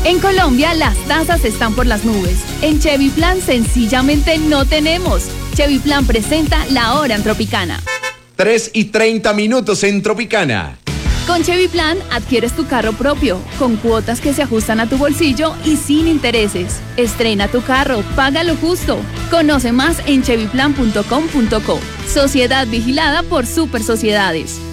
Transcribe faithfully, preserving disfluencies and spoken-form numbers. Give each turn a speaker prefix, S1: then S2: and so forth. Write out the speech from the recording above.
S1: En Colombia las tasas están por las nubes. En Chevy Plan sencillamente no tenemos. Chevy Plan presenta La Hora en Tropicana.
S2: tres y treinta minutos en Tropicana.
S1: Con Chevy Plan adquieres tu carro propio, con cuotas que se ajustan a tu bolsillo y sin intereses. Estrena tu carro, paga lo justo. Conoce más en chevy plan punto com punto co. Sociedad vigilada por Super Sociedades.